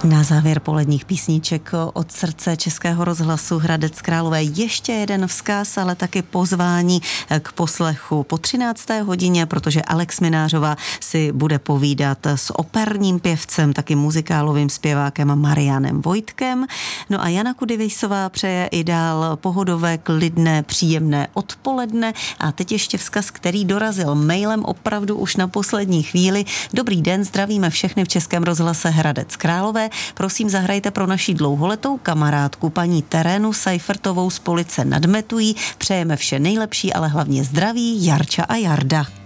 Na závěr poledních písniček od srdce Českého rozhlasu Hradec Králové ještě jeden vzkaz, ale taky pozvání k poslechu po 13. hodině, protože Alex Minářová si bude povídat s operním pěvcem, taky muzikálovým zpěvákem Marianem Vojtkem. No a Jana Kudivejsová přeje i dál pohodové, klidné, příjemné odpoledne. A teď ještě vzkaz, který dorazil mailem opravdu už na poslední chvíli. Dobrý den, zdravíme všechny v Českém rozhlase Hradec Králové. Prosím, zahrajte pro naši dlouholetou kamarádku paní Terénu Seifertovou z Police nad Metují. Přejeme vše nejlepší, ale hlavně zdraví, Jarča a Jarda.